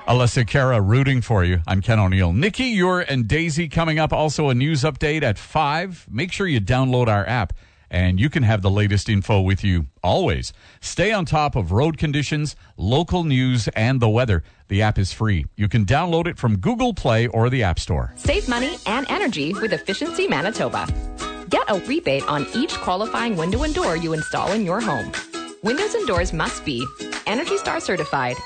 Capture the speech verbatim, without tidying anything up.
Alyssa Cara rooting for you. I'm Ken O'Neill. Nikki, Ure, and Daisy coming up. Also a news update at five. Make sure you download our app, and you can have the latest info with you always. Stay on top of road conditions, local news, and the weather. The app is free. You can download it from Google Play or the App Store. Save money and energy with Efficiency Manitoba. Get a rebate on each qualifying window and door you install in your home. Windows and doors must be Energy Star certified